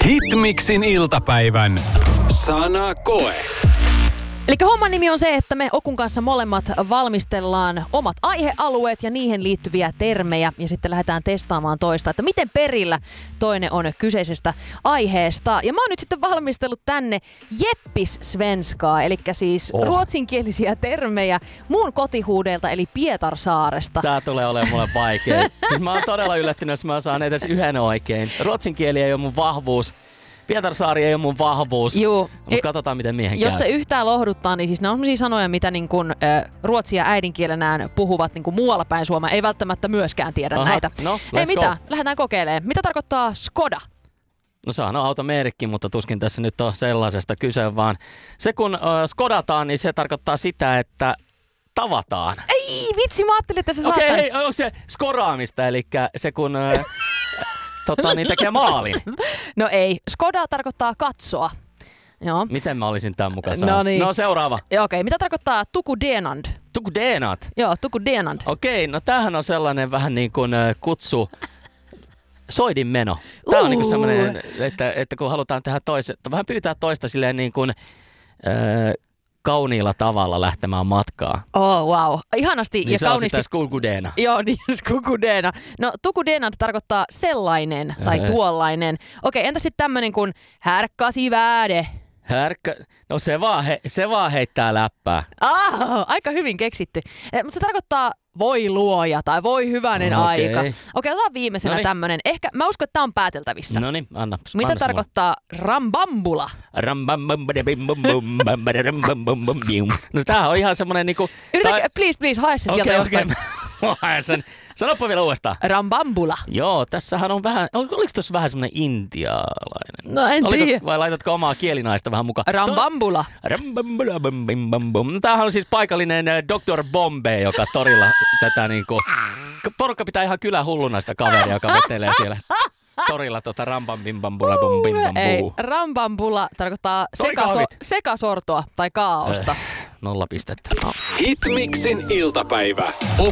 Hitmixin iltapäivän sanakoe. Eli homman nimi on se, että me Okun kanssa molemmat valmistellaan omat aihealueet ja niihin liittyviä termejä ja sitten lähdetään testaamaan toista, että miten perillä toinen on kyseisestä aiheesta. Ja mä oon nyt sitten valmistellut tänne Jeppis-svenskaa, eli siis ruotsinkielisiä termejä mun kotihuudelta eli Pietarsaaresta. Tää tulee olemaan mulle vaikea. Siis mä oon todella yllättynyt, jos mä saan edes yhden oikein. Ruotsin kieli ei ole mun vahvuus. Pietarsaari ei ole mun vahvuus, mutta katsotaan miten miehen käy. Jos se yhtään lohduttaa, niin siis ne on sellaisia sanoja, mitä niin kun, ruotsia äidinkielenään puhuvat niin kun muualla päin Suomea. Ei välttämättä myöskään tiedä näitä. No, ei mitään, lähdetään kokeilemaan. Mitä tarkoittaa Skoda? No sehän on automerkki, mutta tuskin tässä nyt on sellaisesta kyse, vaan se kun skodataan, niin se tarkoittaa sitä, että tavataan. Ei vitsi, mä ajattelin, että se saattaa... Okei, onko se skoraamista, eli se kun... niin tekee maalin. No ei. Skoda tarkoittaa katsoa. Joo. Miten mä olisin tämän mukaan No niin. No seuraava. Okei. Mitä tarkoittaa tukudenand? Tukudenand? Joo, tukudenand. Okei, no tämähän on sellainen vähän niin kuin kutsu soidinmeno. Tää on niin kuin sellainen, että kun halutaan tehdä vähän pyytää toista silleen niin kuin kauniilla tavalla lähtemään matkaa. Oh, wow. Ihanasti niin ja se kauniisti. On sitä skukudena. Joo, niin skukudena. No, tukudenand tarkoittaa sellainen tai tuollainen. Okei, entä sitten tämmönen kuin härkkasi vääde? No se vaan heittää läppää. Aika hyvin keksitty. Mutta se tarkoittaa voi luoja tai voi hyvänen aika. Okei, otetaan viimeisenä tämmönen. Ehkä, mä uskon, että tää on pääteltävissä. Noniin, anna. Mitä tarkoittaa rambambula? No tää on ihan semmonen niinku... Please, hae se sieltä jostain. Hae sen. Sanoppa vielä uudestaan. Rambambula. Joo, tässähän on vähän... Oliko tossa vähän semmonen intialainen? No en tiedä. Vai laitatko omaa kielinaista vähän mukaan? Rambambula. No tämähän on siis paikallinen Dr. Bombay, joka torilla tätä niinku... Porukka pitää ihan kylähulluna sitä kaveria, joka vetelee siellä torilla rambanbimbambula bumbimbambu. Ei, rambambula tarkoittaa sekasortoa tai kaaosta. 0 pistettä. Hitmixin iltapäivä.